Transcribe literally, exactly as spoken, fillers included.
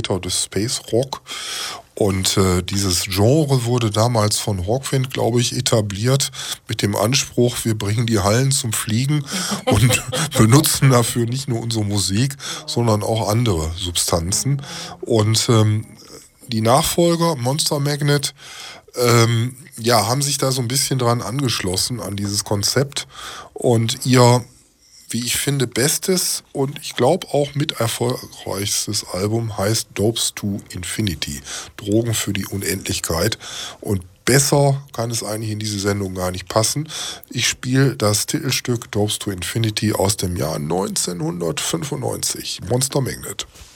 Vertreter des Space Rock. Und äh, dieses Genre wurde damals von Rockwind, glaube ich, etabliert mit dem Anspruch, wir bringen die Hallen zum Fliegen und benutzen dafür nicht nur unsere Musik, sondern auch andere Substanzen. Und ähm, die Nachfolger, Monster Magnet, ähm, ja, haben sich da so ein bisschen dran angeschlossen, an dieses Konzept. Und ihr, wie ich finde, bestes und ich glaube auch mit erfolgreichstes Album heißt Dopes to Infinity. Drogen für die Unendlichkeit. Und besser kann es eigentlich in diese Sendung gar nicht passen. Ich spiele das Titelstück Dopes to Infinity aus dem Jahr neunzehnhundertfünfundneunzig. Monster Magnet.